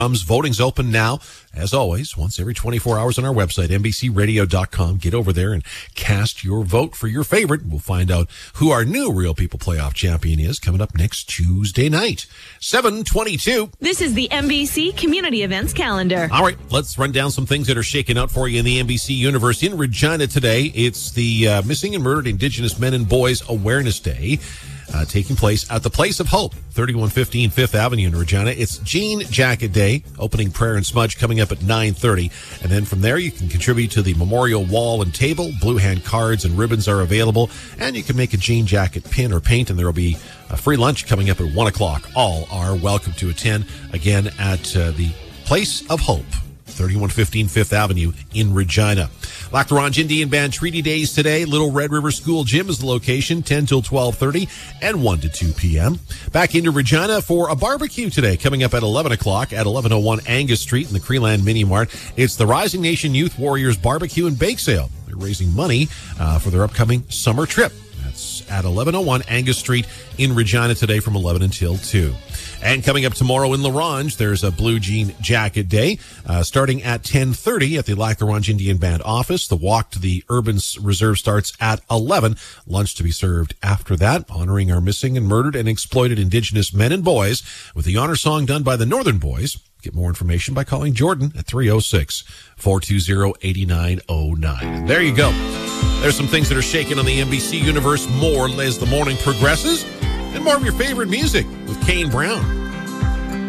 Voting's open now, as always, once every 24 hours on our website, NBCRadio.com. Get over there and cast your vote for your favorite. We'll find out who our new Real People Playoff champion is coming up next Tuesday night, 7:22. This is the NBC Community Events Calendar. All right, let's run down some things that are shaking out for you in the NBC universe. In Regina today, it's the Missing and Murdered Indigenous Men and Boys Awareness Day. Taking place at the Place of Hope, 3115 Fifth Avenue in Regina. It's Jean Jacket Day, opening prayer and smudge coming up at 9:30. And then from there, you can contribute to the memorial wall and table. Blue hand cards and ribbons are available. And you can make a jean jacket pin or paint, and there will be a free lunch coming up at 1 o'clock. All are welcome to attend, again, at the Place of Hope, 3115 Fifth Avenue in Regina. Lac La Ronge Indian Band Treaty Days today. Little Red River School Gym is the location, 10 till 12:30 and 1 to 2 p.m. Back into Regina for a barbecue today, coming up at 11 o'clock at 1101 Angus Street in the Creeland Mini Mart. It's the Rising Nation Youth Warriors Barbecue and Bake Sale. They're raising money for their upcoming summer trip. That's at 1101 Angus Street in Regina today from 11 until 2. And coming up tomorrow in La Ronge, there's a Blue Jean Jacket Day, starting at 10:30 at the Lac La Ronge Indian Band office. The walk to the Urban Reserve starts at 11. Lunch to be served after that, honoring our missing and murdered and exploited Indigenous men and boys with the honor song done by the Northern Boys. Get more information by calling Jordan at 306-420-8909. There you go. There's some things that are shaking on the NBC universe more as the morning progresses. And more of your favorite music with Kane Brown.